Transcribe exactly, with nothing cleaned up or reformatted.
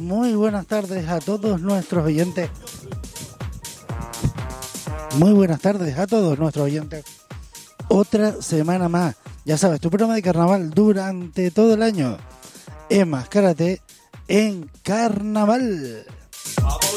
muy buenas tardes a todos nuestros oyentes. Muy buenas tardes a todos nuestros oyentes. Otra semana más. Ya sabes, tu programa de carnaval durante todo el año. Enmascárate en carnaval.